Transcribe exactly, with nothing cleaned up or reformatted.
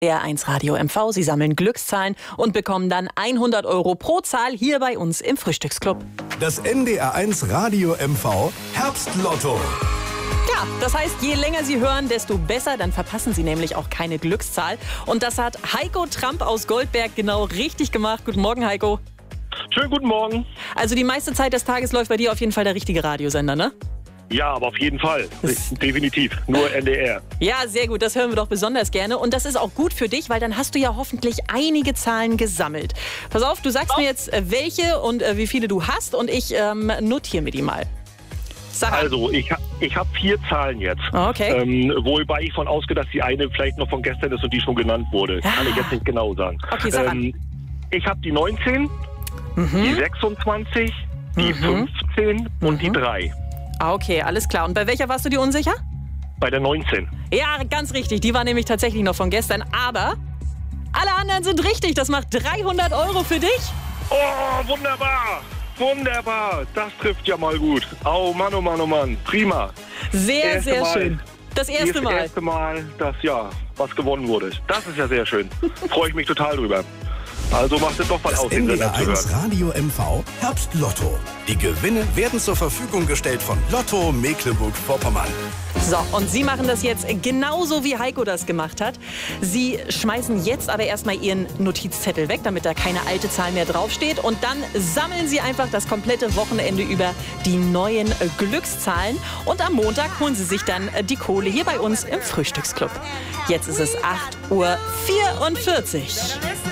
R eins Radio M V. Sie sammeln Glückszahlen und bekommen dann hundert Euro pro Zahl hier bei uns im Frühstücksclub. Das N D R eins Radio M V Herbstlotto. Ja, das heißt, je länger Sie hören, desto besser. Dann verpassen Sie nämlich auch keine Glückszahl. Und das hat Heiko Tramp aus Goldberg genau richtig gemacht. Guten Morgen, Heiko. Schönen guten Morgen. Also die meiste Zeit des Tages läuft bei dir auf jeden Fall der richtige Radiosender, ne? Ja, aber auf jeden Fall. Definitiv. Nur N D R. Ja, sehr gut. Das hören wir doch besonders gerne. Und das ist auch gut für dich, weil dann hast du ja hoffentlich einige Zahlen gesammelt. Pass auf, du sagst mir jetzt, welche und wie viele du hast und ich ähm, notiere mir die mal. Sag also, ich, ich habe vier Zahlen jetzt. Okay. Ähm, wobei ich von ausgehe, dass die eine vielleicht noch von gestern ist und die schon genannt wurde. Ja. Kann ich jetzt nicht genau sagen. Okay, sag an. Ähm, ich habe die neunzehn, Mhm. die sechsundzwanzig, die Mhm. fünfzehn und Mhm. die drei. Ah, okay, alles klar. Und bei welcher warst du dir unsicher? Bei der neunzehn. Ja, ganz richtig. Die war nämlich tatsächlich noch von gestern. Aber alle anderen sind richtig. Das macht dreihundert Euro für dich. Oh, wunderbar. Wunderbar. Das trifft ja mal gut. Oh Mann, oh Mann, oh Mann. Prima. Sehr, Erste sehr Mal. schön. Das erste Das Mal. erste Mal, dass ja was gewonnen wurde. Das ist ja sehr schön. Freue ich mich total drüber. Also macht es doch mal Das aus, den N D Sender R zu eins hören. Radio M V Herbstlotto. Die Gewinne werden zur Verfügung gestellt von Lotto Mecklenburg-Vorpommern. So, und Sie machen das jetzt genauso, wie Heiko das gemacht hat. Sie schmeißen jetzt aber erstmal Ihren Notizzettel weg, damit da keine alte Zahl mehr draufsteht. Und dann sammeln Sie einfach das komplette Wochenende über die neuen Glückszahlen. Und am Montag holen Sie sich dann die Kohle hier bei uns im Frühstücksclub. Jetzt ist es acht Uhr vierundvierzig.